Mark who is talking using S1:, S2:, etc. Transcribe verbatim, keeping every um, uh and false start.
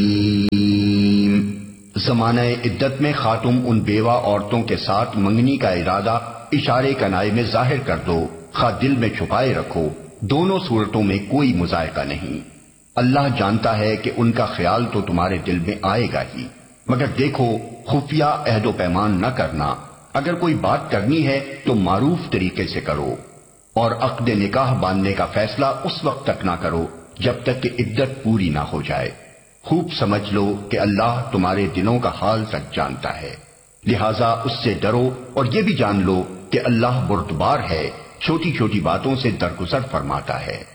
S1: ज़माना इद्दत में खातुम उन बेवा औरतों के साथ मंगनी का इरादा इशारे कनाए में जाहिर कर दो, खा दिल में छुपाए रखो, दोनों सूरतों में कोई मुजायका नहीं। अल्लाह जानता है कि उनका ख्याल तो तुम्हारे दिल में आएगा ही, मगर देखो खुफिया अहदो पैमान न करना। अगर कोई बात करनी है तो मारूफ तरीके से करो, और अक्द निकाह बांधने का फैसला उस वक्त तक ना करो जब तक कि इद्दत पूरी ना हो जाए। खूब समझ लो कि अल्लाह तुम्हारे दिलों का हाल तक जानता है, लिहाजा उससे डरो और ये भी जान लो कि अल्लाह बुर्दबार है, छोटी छोटी बातों से दरगुजर फरमाता है।